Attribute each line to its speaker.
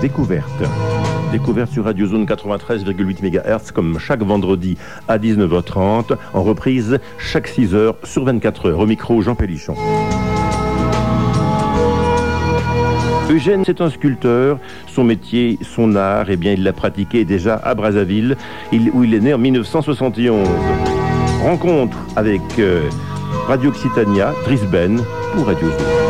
Speaker 1: Découverte. Découverte sur Radio Zone 93,8 MHz comme chaque vendredi à 19h30, en reprise chaque 6h sur 24 heures. Au micro, Jean Pélichon. Eugène, c'est un sculpteur. Son métier, son art, eh bien, il l'a pratiqué déjà à Brazzaville, où il est né en 1971. Rencontre avec Radio Occitania, Drisben pour Radio Zone.